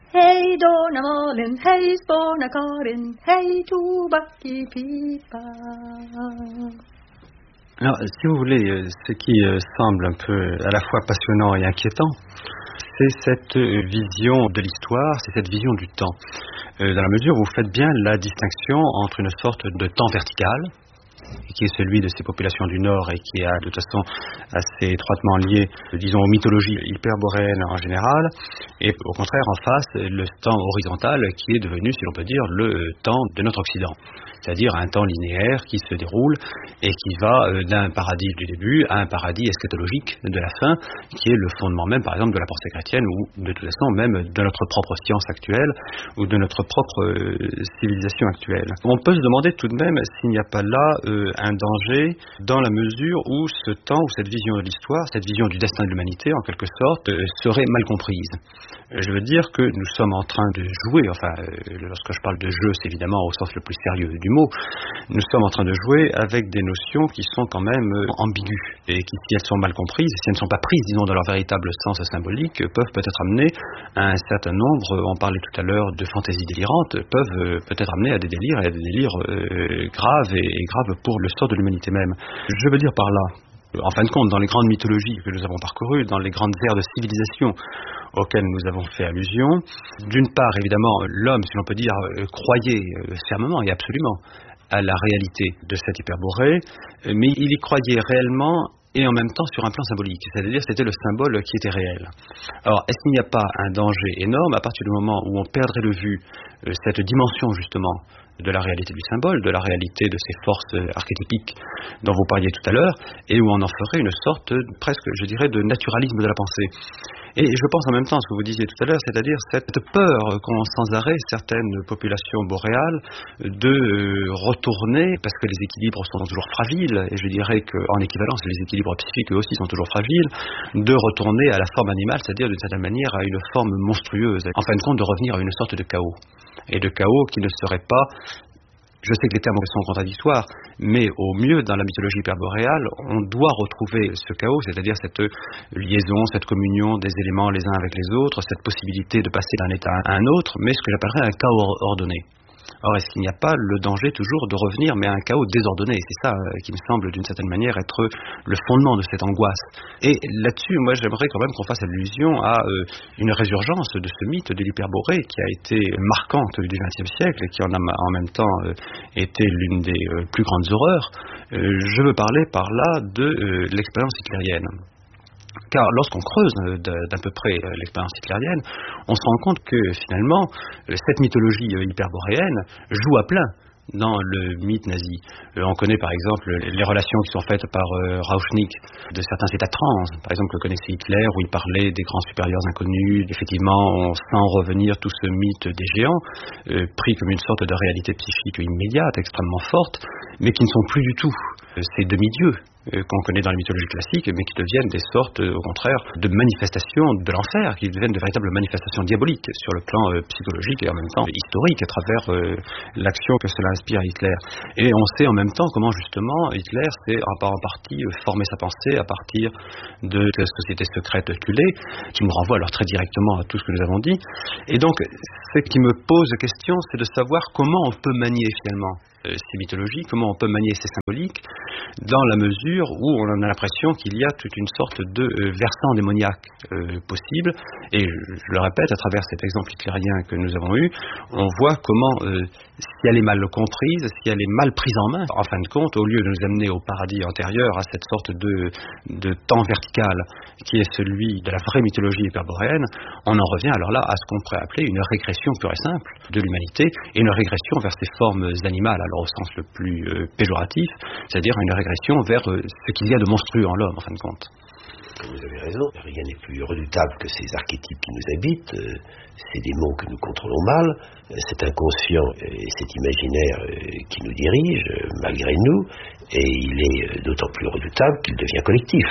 Hej Dona Malin, hej Spåna Karin, hej Tobacki pipa. Alors, si vous voulez, ce qui semble un peu à la fois passionnant et inquiétant, c'est cette vision de l'histoire, c'est cette vision du temps. Dans la mesure où vous faites bien la distinction entre une sorte de temps vertical, qui est celui de ces populations du Nord et qui est de toute façon assez étroitement lié, disons, aux mythologies hyperboréennes en général, et au contraire en face, le temps horizontal qui est devenu, si l'on peut dire, le temps de notre Occident. C'est-à-dire un temps linéaire qui se déroule et qui va d'un paradis du début à un paradis eschatologique de la fin, qui est le fondement même, par exemple, de la pensée chrétienne ou de toute façon même de notre propre science actuelle ou de notre propre civilisation actuelle. On peut se demander tout de même s'il n'y a pas là un danger dans la mesure où ce temps, ou cette vision de l'histoire, cette vision du destin de l'humanité en quelque sorte, serait mal comprise. Je veux dire que nous sommes en train de jouer, lorsque je parle de jeu, c'est évidemment au sens le plus sérieux du mot, nous sommes en train de jouer avec des notions qui sont quand même ambiguës et qui, si elles sont mal comprises, si elles ne sont pas prises, disons, dans leur véritable sens symbolique, peuvent peut-être amener à un certain nombre, on parlait tout à l'heure de fantaisies délirantes, peuvent peut-être amener à des délires et à des délires graves et graves pour le sort de l'humanité même. Je veux dire par là, en fin de compte, dans les grandes mythologies que nous avons parcourues, dans les grandes ères de civilisation auxquelles nous avons fait allusion, d'une part, évidemment, l'homme, si l'on peut dire, croyait fermement et absolument à la réalité de cette hyperborée, mais il y croyait réellement et en même temps sur un plan symbolique, c'est-à-dire c'était le symbole qui était réel. Alors, est-ce qu'il n'y a pas un danger énorme à partir du moment où on perdrait de vue cette dimension justement de la réalité du symbole, de la réalité de ces forces archétypiques dont vous parliez tout à l'heure, et où on en ferait une sorte presque, je dirais, de naturalisme de la pensée. Et je pense en même temps à ce que vous disiez tout à l'heure, c'est-à-dire cette peur qu'ont sans arrêt certaines populations boréales de retourner, parce que les équilibres sont toujours fragiles, et je dirais qu'en équivalence, les équilibres psychiques eux aussi sont toujours fragiles, de retourner à la forme animale, c'est-à-dire d'une certaine manière à une forme monstrueuse, en fin de compte de revenir à une sorte de chaos. Et de chaos qui ne serait pas, je sais que les termes sont contradictoires, mais au mieux dans la mythologie hyperboréale, on doit retrouver ce chaos, c'est-à-dire cette liaison, cette communion des éléments les uns avec les autres, cette possibilité de passer d'un état à un autre, mais ce que j'appellerais un chaos ordonné. Or, est-ce qu'il n'y a pas le danger toujours de revenir, mais à un chaos désordonné? C'est ça qui me semble d'une certaine manière être le fondement de cette angoisse. Et là-dessus, moi j'aimerais quand même qu'on fasse allusion à une résurgence de ce mythe de l'hyperborée qui a été marquante du XXe siècle et qui en a en même temps été l'une des plus grandes horreurs. Je veux parler par là de l'expérience hitlérienne. Car lorsqu'on creuse d'à peu près l'expérience hitlérienne, on se rend compte que finalement, cette mythologie hyperboréenne joue à plein dans le mythe nazi. On connaît par exemple les relations qui sont faites par Rauschnig de certains états de transe. Par exemple, le connaissait Hitler, où il parlait des grands supérieurs inconnus. Effectivement, on sent revenir tout ce mythe des géants, pris comme une sorte de réalité psychique immédiate, extrêmement forte, mais qui ne sont plus du tout ces demi-dieux qu'on connaît dans les mythologies classiques, mais qui deviennent des sortes, au contraire, de manifestations de l'enfer, qui deviennent de véritables manifestations diaboliques sur le plan psychologique et en même temps historique à travers l'action que cela inspire à Hitler. Et on sait en même temps comment justement Hitler s'est en partie formé sa pensée à partir de la société secrète Thulé, qui nous renvoie alors très directement à tout ce que nous avons dit. Et donc, ce qui me pose question, c'est de savoir comment on peut manier finalement ces mythologies, comment on peut manier ces symboliques, dans la mesure où on a l'impression qu'il y a toute une sorte de versant démoniaque possible. Et je le répète, à travers cet exemple hitlérien que nous avons eu, on voit comment, si elle est mal comprise, si elle est mal prise en main, en fin de compte, au lieu de nous amener au paradis antérieur, à cette sorte de temps vertical qui est celui de la vraie mythologie hyperboréenne, on en revient alors là à ce qu'on pourrait appeler une régression pure et simple de l'humanité, et une régression vers ses formes animales, alors au sens le plus péjoratif, c'est-à-dire une régression vers ce qu'il y a de monstrueux en l'homme, en fin de compte. Vous avez raison, rien n'est plus redoutable que ces archétypes qui nous habitent, ces démons que nous contrôlons mal, cet inconscient et cet imaginaire qui nous dirige, malgré nous, et il est d'autant plus redoutable qu'il devient collectif.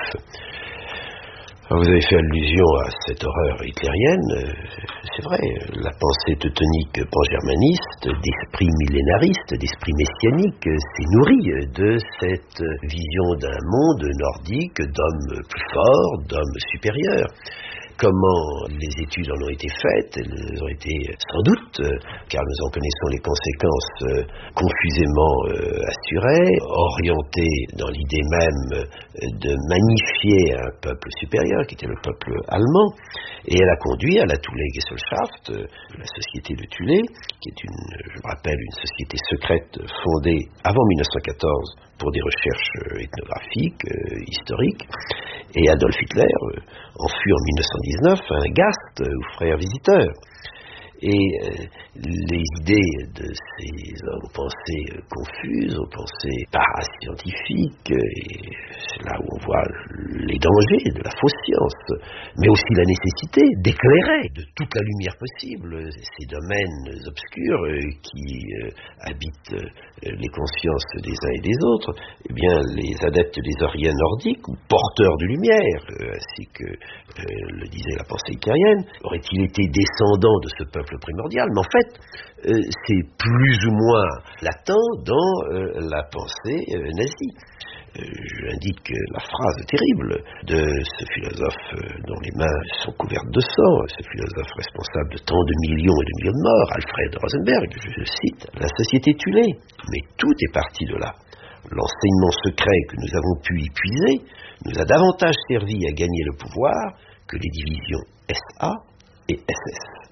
Alors vous avez fait allusion à cette horreur hitlérienne, c'est vrai, la pensée teutonique pan-germaniste, d'esprit millénariste, d'esprit messianique, s'est nourrie de cette vision d'un monde nordique, d'hommes plus forts, d'hommes supérieurs. comment les études en ont été faites. Elles ont été sans doute, car nous en connaissons les conséquences, confusément assurées, orientées dans l'idée même de magnifier un peuple supérieur, qui était le peuple allemand, et elle a conduit à la Thule-Gesellschaft, la société de Thule, qui est je me rappelle, une société secrète fondée avant 1914 pour des recherches ethnographiques, historiques, et Adolf Hitler en fut en 1919 un Gast, ou frère visiteur. Et les idées de ces hommes aux pensées confuses, aux pensées parascientifiques, et c'est là où on voit les dangers de la fausse science, mais aussi la nécessité d'éclairer de toute la lumière possible ces domaines obscurs qui habitent les consciences des uns et des autres. Eh bien, les adeptes des Oriens nordiques, ou porteurs de lumière, ainsi que le disait la pensée icarienne, auraient-ils été descendants de ce peuple primordial? Mais en fait, c'est plus ou moins latent dans la pensée nazie. J'indique la phrase terrible de ce philosophe dont les mains sont couvertes de sang, ce philosophe responsable de tant de millions et de millions de morts, Alfred Rosenberg, je cite, la société Thule. Mais tout est parti de là. L'enseignement secret que nous avons pu y puiser nous a davantage servi à gagner le pouvoir que les divisions SA et SS.